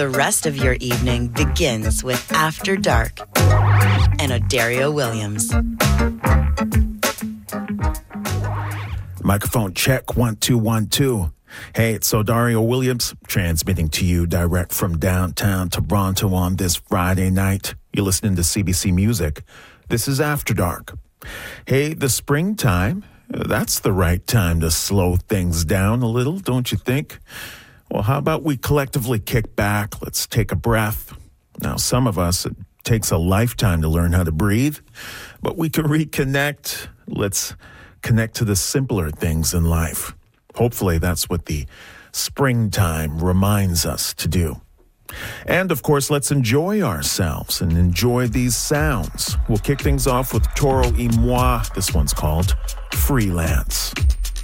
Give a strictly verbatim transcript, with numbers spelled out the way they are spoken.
The rest of your evening begins with After Dark and Odario Williams. Microphone check, one, two, one, two. Hey, it's Odario Williams, transmitting to you direct from downtown Toronto on this Friday night. You're listening to C B C Music. This is After Dark. Hey, the springtime, that's the right time to slow things down a little, don't you think? Well, how about we collectively kick back? Let's take a breath. Now, some of us, it takes a lifetime to learn how to breathe, but we can reconnect. Let's connect to the simpler things in life. Hopefully, that's what the springtime reminds us to do. And, of course, let's enjoy ourselves and enjoy these sounds. We'll kick things off with Toro y Moi. This one's called Freelance.